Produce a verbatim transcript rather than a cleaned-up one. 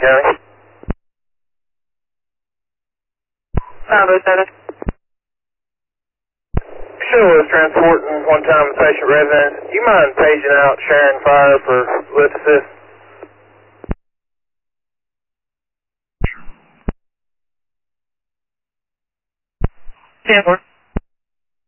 County. five oh seven. Show was transporting one-time patient residents. Do you mind paging out Sharon Fire for lift assist? ten four.